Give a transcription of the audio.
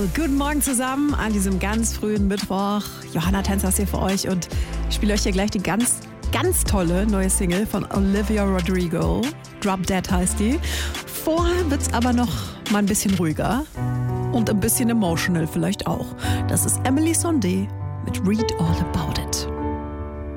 Girl. Guten Morgen zusammen an diesem ganz frühen Mittwoch. Johanna Tänzer ist hier für euch und ich spiele euch hier gleich die ganz tolle neue Single von Olivia Rodrigo. Drop Dead heißt die. Vorher wird's aber noch mal ein bisschen ruhiger und ein bisschen emotional vielleicht auch. Das ist Emily Sondé mit Read All About It.